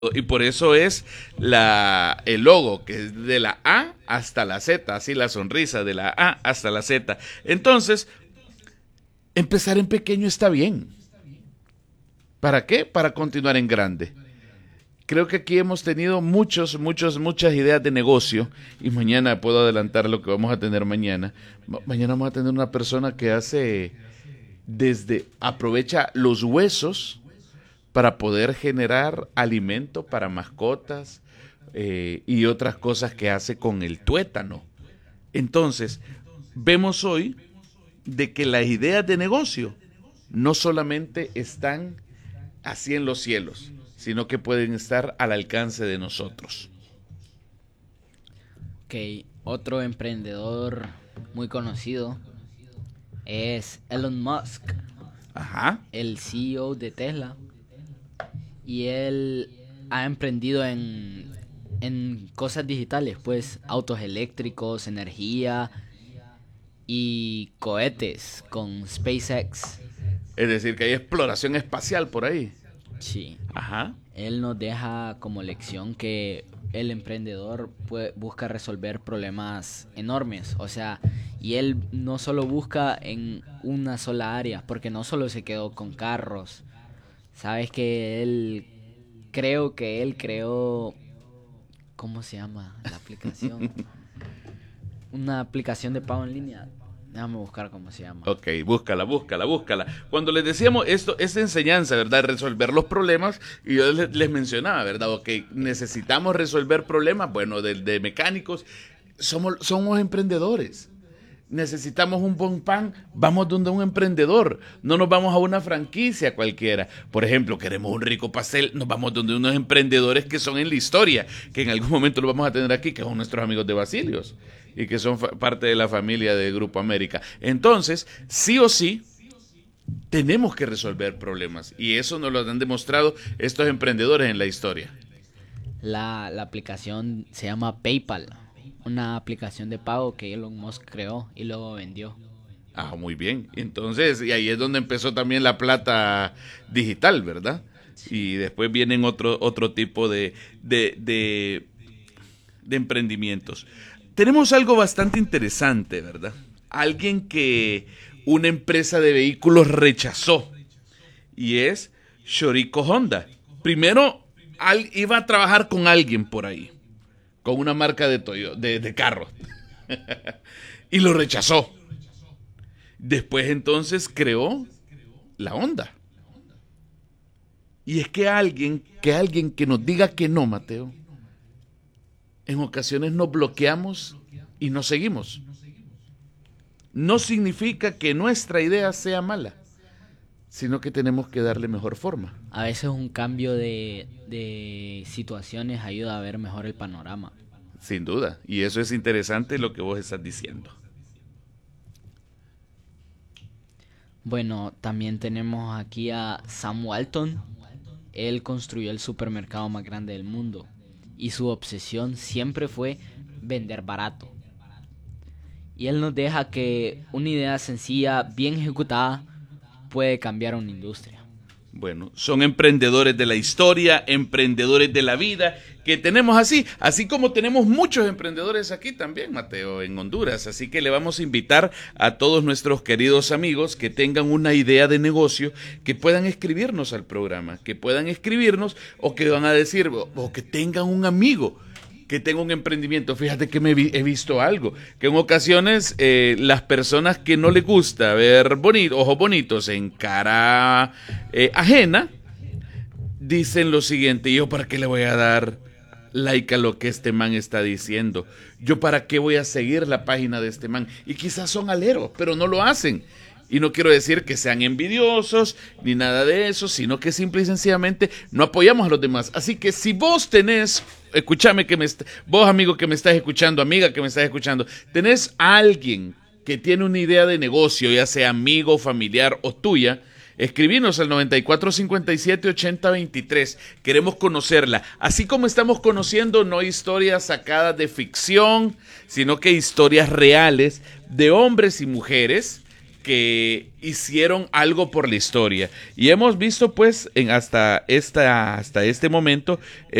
Y por eso es el logo, que es de la A hasta la Z, así la sonrisa, de la A hasta la Z. Entonces, empezar en pequeño está bien. ¿Para qué? Para continuar en grande. Creo que aquí hemos tenido muchas ideas de negocio y mañana puedo adelantar lo que vamos a tener mañana. Mañana vamos a tener una persona que aprovecha los huesos para poder generar alimento para mascotas y otras cosas que hace con el tuétano. Entonces, vemos hoy de que las ideas de negocio no solamente están así en los cielos, sino que pueden estar al alcance de nosotros. Ok, otro emprendedor muy conocido es Elon Musk, Ajá. el CEO de Tesla. Y él ha emprendido en cosas digitales, pues autos eléctricos, energía y cohetes con SpaceX. Es decir, que hay exploración espacial por ahí. Sí. Ajá. Él nos deja como lección que el emprendedor busca resolver problemas enormes, o sea, y él no solo busca en una sola área, porque no solo se quedó con carros. Sabes que creo que él creó, ¿cómo se llama la aplicación? Una aplicación de pago en línea. Déjame buscar cómo se llama. Ok, búscala. Cuando les decíamos esto, es enseñanza, ¿verdad? Resolver los problemas. Y yo les mencionaba, ¿verdad? Ok, necesitamos resolver problemas, bueno, de mecánicos. Somos emprendedores. Necesitamos un buen pan, vamos donde un emprendedor. No nos vamos a una franquicia cualquiera. Por ejemplo, queremos un rico pastel, nos vamos donde unos emprendedores que son en la historia, que en algún momento lo vamos a tener aquí, que son nuestros amigos de Basilios y que son parte de la familia de Grupo América. Entonces, sí o sí, tenemos que resolver problemas. Y eso nos lo han demostrado estos emprendedores en la historia. La aplicación se llama PayPal, una aplicación de pago que Elon Musk creó y luego vendió. Ah, muy bien. Entonces, y ahí es donde empezó también la plata digital, ¿verdad? Y después vienen otro tipo de emprendimientos. Tenemos algo bastante interesante, ¿verdad? Alguien que una empresa de vehículos rechazó, y es Shoriko Honda. Primero, iba a trabajar con alguien por ahí, con una marca de carros, y lo rechazó. Después entonces creó la Honda. Y es que alguien que nos diga que no, Mateo, en ocasiones nos bloqueamos y nos seguimos. No significa que nuestra idea sea mala, sino que tenemos que darle mejor forma. A veces un cambio de situaciones ayuda a ver mejor el panorama. Sin duda, y eso es interesante lo que vos estás diciendo. Bueno, también tenemos aquí a Sam Walton. Él construyó el supermercado más grande del mundo y su obsesión siempre fue vender barato. Y él nos deja que una idea sencilla, bien ejecutada, puede cambiar una industria. Bueno, son emprendedores de la historia, emprendedores de la vida, que tenemos así como tenemos muchos emprendedores aquí también, Mateo, en Honduras. Así que le vamos a invitar a todos nuestros queridos amigos que tengan una idea de negocio, que puedan escribirnos al programa, que puedan escribirnos o que van a decir, o que tengan un amigo que tenga un emprendimiento. Fíjate que he visto algo, que en ocasiones las personas que no les gusta ver ojos bonitos en cara ajena, dicen lo siguiente: yo para qué le voy a dar like a lo que este man está diciendo, yo para qué voy a seguir la página de este man. Y quizás son aleros, pero no lo hacen. Y no quiero decir que sean envidiosos ni nada de eso, sino que simple y sencillamente no apoyamos a los demás. Así que si vos tenés, escúchame, vos amigo que me estás escuchando, amiga que me estás escuchando, tenés a alguien que tiene una idea de negocio, ya sea amigo, familiar o tuya, escribinos al 9457-8023. Queremos conocerla. Así como estamos conociendo no historias sacadas de ficción, sino que historias reales de hombres y mujeres que hicieron algo por la historia. Y hemos visto pues hasta este momento